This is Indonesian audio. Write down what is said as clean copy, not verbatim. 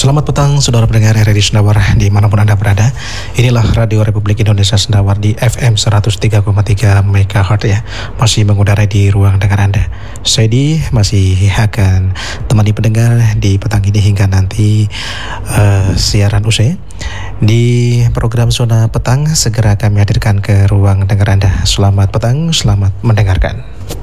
Selamat petang saudara pendengar RRI Sendawar dimanapun Anda berada. Inilah Radio Republik Indonesia Sendawar di FM 103,3 MHz ya. Masih mengudara di ruang dengar Anda. Saya masih akan temani pendengar di petang ini hingga nanti siaran usai. Di program Zona Petang segera kami hadirkan ke ruang dengar Anda. Selamat petang, selamat mendengarkan.